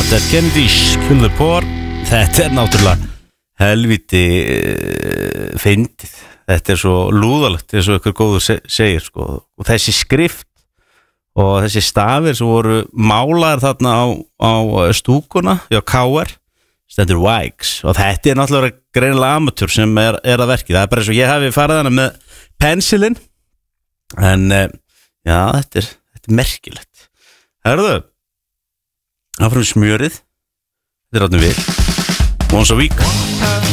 Dead Kennedys, Kill the Poor. Þetta náttúrulega helviti fyndið. Þetta svo lúðalegt, eins og ykkur góður segir sko. Og þessi skrift og þessi stafir sem voru málaðir þarna á stúkuna hjá KR stendur Wags og þetta náttúrulega greinilega amatör sem að verki. Það bara eins og ég hafi farið hana með pensilinn en já, þetta er merkilegt. Herðu, áfram smjörið. Þetta áttum við. Once a week.